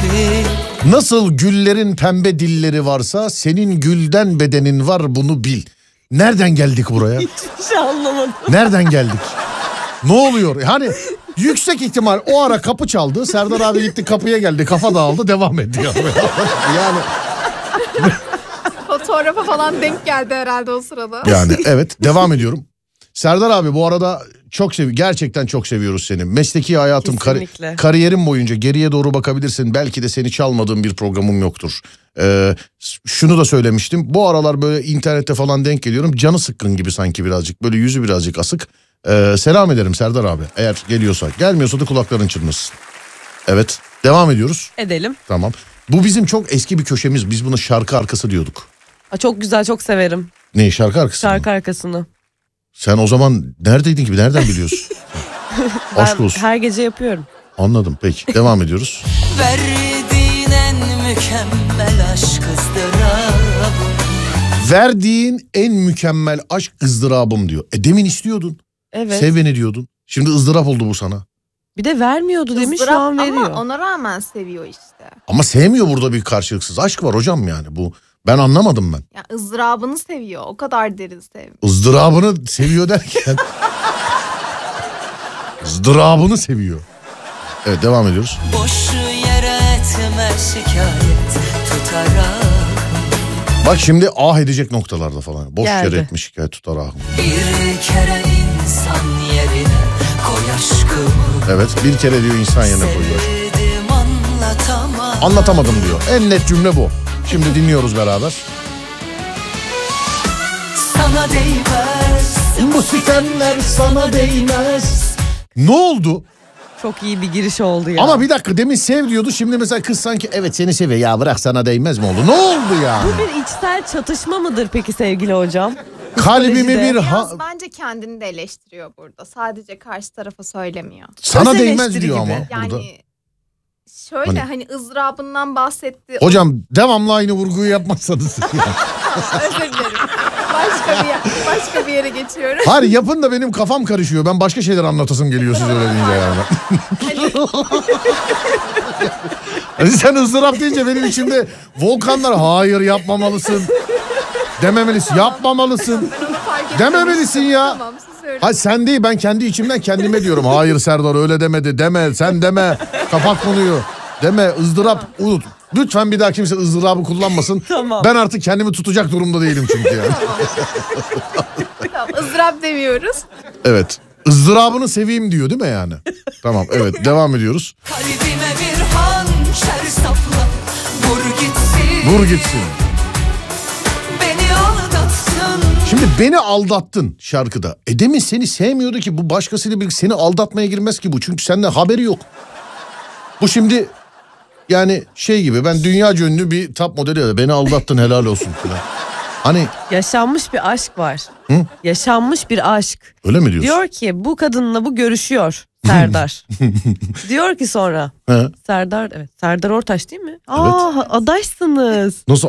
Nasıl güllerin pembe dilleri varsa senin gülden bedenin var, bunu bil. Nereden geldik buraya? Hiçbir şey anlamadım. Nereden geldik? Ne oluyor? Hani yüksek ihtimal o ara kapı çaldı. Serdar abi gitti, kapıya geldi, kafa dağıldı, devam etti. Yani fotoğrafa falan denk geldi herhalde o sırada. yani evet, devam ediyorum. Serdar abi bu arada gerçekten çok seviyoruz seni. Mesleki hayatım, kariyerim boyunca geriye doğru bakabilirsin. Belki de seni çalmadığım bir programım yoktur. Şunu da söylemiştim. Bu aralar böyle internette falan denk geliyorum. Canı sıkkın gibi sanki birazcık. Böyle yüzü birazcık asık. Selam ederim Serdar abi. Eğer geliyorsa. Gelmiyorsa da kulakların çınlasın. Evet. Devam ediyoruz. Edelim. Tamam. Bu bizim çok eski bir köşemiz. Biz buna şarkı arkası diyorduk. Çok güzel, çok severim. Ne, şarkı arkası Şarkı mı? Arkasını. Sen o zaman neredeydin ki? Nereden biliyorsun? Aşk olsun. Her gece yapıyorum. Anladım, peki. Devam ediyoruz. Verdiğin en mükemmel aşk ızdırabım. Verdiğin en mükemmel aşk ızdırabım diyor. Demin istiyordun. Evet. Sev beni diyordun. Şimdi ızdırap oldu bu sana. Bir de vermiyordu demiş, şu an veriyor. Ama ona rağmen seviyor işte. Ama sevmiyor, burada bir karşılıksız aşk var hocam yani bu. Ben anlamadım ben. Ya ızdırabını seviyor. O kadar derin seviyor. Izdırabını seviyor derken. ızdırabını seviyor. Evet, devam ediyoruz. Boş yere etme şikayet tutarak. Bak şimdi ah edecek noktalarda falan. Boş Geldi. yere etmiş şikayet tutar ahım. Bir kere insan yerine koy aşkımı. Evet, bir kere diyor insan yerine koyuyor. Sevdim anlatamam. Anlatamadım diyor. En net cümle bu. Şimdi dinliyoruz beraber. Sana değmez. Bu sikenler sana değmez. Ne oldu? Çok iyi bir giriş oldu ya. Ama bir dakika, demin sev diyordu, şimdi mesela kız sanki evet seni seviyor, ya bırak sana değmez mi oldu? Ne oldu yani? Bu bir içsel çatışma mıdır peki sevgili hocam? Kalbimi bir Biraz bence kendini de eleştiriyor burada. Sadece karşı tarafa söylemiyor. sana Öz değmez eleştiri diyor gibi. ama Yani burada. şöyle hani ızdırabından bahsetti. Hocam devamlı aynı vurguyu yapmazsanız. Özür dilerim. Başka bir yere geçiyorum. Hayır, yapın da benim kafam karışıyor. Ben başka şeyler anlatasım geliyor siz öyle deyince yani. Sen ızdırap deyince benim içimde volkanlar, hayır yapmamalısın. Dememelisin, yapmamalısın. Dememelisin ya. Tamam, siz söyleyin. Hayır sen değil, ben kendi içimden kendime diyorum. Hayır Serdar öyle demedi, deme, sen deme. Kapat konuyu. Deme, ızdırap unut. Lütfen bir daha kimse ızdırabı kullanmasın. Tamam. Ben artık kendimi tutacak durumda değilim çünkü yani. Tamam, ızdırap demiyoruz. Evet. Izdırabını seveyim diyor değil mi yani? Tamam, evet, devam ediyoruz. Kalbime bir hançer sapla. Vur gitsin. Vur gitsin. Beni aldatsın. Şimdi beni aldattın şarkıda. Demin seni sevmiyordu ki, bu başkasıyla birlikte seni aldatmaya girmez ki bu. Çünkü senden haberi yok. Bu şimdi yani şey gibi, ben dünyaca ünlü bir top modeli ya, beni aldattın helal olsun falan. Hani Yaşanmış bir aşk var. Hı? Yaşanmış bir aşk. öyle mi diyorsun? Diyor ki bu kadınla bu görüşüyor Serdar. Diyor ki sonra He. Serdar, evet, Serdar Ortaç değil mi? Aa, adaşsınız. Nasıl?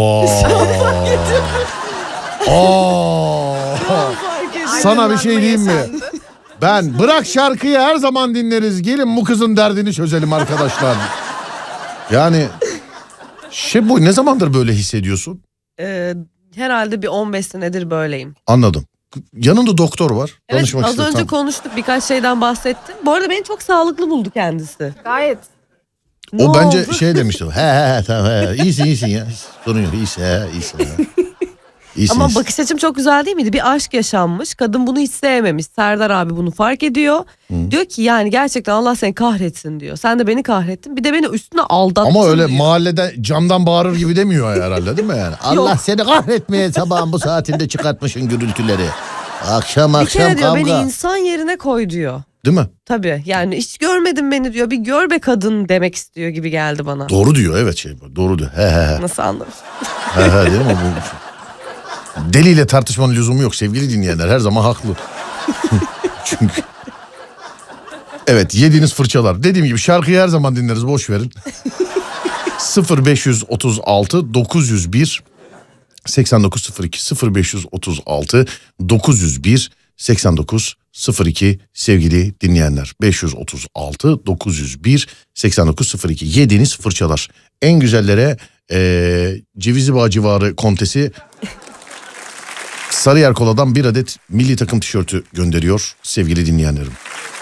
Sana bir şey diyeyim mi? Ben bırak şarkıyı her zaman dinleriz. Gelin bu kızın derdini çözelim arkadaşlar. Yani bu ne zamandır böyle hissediyorsun? Herhalde bir 15 senedir böyleyim. Anladım. Yanında doktor var. Evet, Danışmak az istedim. önce Tamam. konuştuk, birkaç şeyden bahsettim. Bu arada beni çok sağlıklı buldu kendisi. Gayet. Ne O bence oldu? şey demişti. He tamam he. İyisin ya. Sorun yok. İyisin he. İyisin. Ama bakış açım çok güzel değil miydi? Bir aşk yaşanmış. Kadın bunu hiç sevmemiş. Serdar abi bunu fark ediyor. Diyor ki yani gerçekten Allah seni kahretsin diyor. Sen de beni kahrettin. Bir de beni üstüne aldattın Ama öyle diyor. mahallede camdan bağırır gibi demiyor herhalde değil mi yani? Allah seni kahretmeye sabahın bu saatinde çıkartmışsın gürültüleri. Akşam Bir kere diyor kavga. beni insan yerine koy diyor. Değil mi? Tabii yani hiç görmedin beni diyor. Bir gör be kadın demek istiyor gibi geldi bana. Doğru diyor, evet doğru diyor. He. Nasıl anladın? He değil mi? Deliyle tartışmanın lüzumu yok sevgili dinleyenler, her zaman haklı. Çünkü evet, yediğiniz fırçalar. Dediğim gibi şarkıyı her zaman dinleriz, boş verin. 0536 901 8902 0536 901 89 02 sevgili dinleyenler. 536 901 8902. Yediğiniz fırçalar. En güzellere Cevizli Bağ civarı Kontesi Sarıyer Kola'dan bir adet milli takım tişörtü gönderiyor sevgili dinleyenlerim.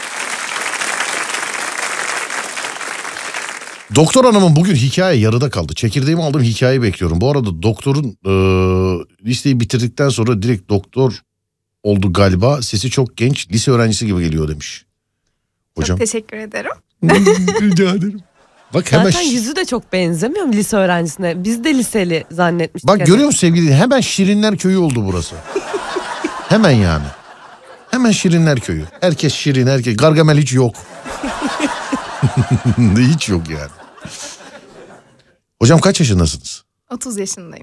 Doktor hanımın bugün hikaye yarıda kaldı. Çekirdeğimi aldım, hikayeyi bekliyorum. Bu arada doktorun listeyi bitirdikten sonra direkt doktor oldu galiba. Sesi çok genç, lise öğrencisi gibi geliyor demiş. Hocam. Çok teşekkür ederim. Rica ederim. Bak hemen Zaten yüzü de çok benzemiyor mu lise öğrencisine? Biz de liseli zannetmiştik. Bak görüyor musun sevgili? Hemen Şirinler Köyü oldu burası. Hemen yani. Hemen Şirinler Köyü. Herkes şirin, herkes. Gargamel hiç yok. Hiç yok yani. Hocam kaç yaşındasınız? 30 yaşındayım.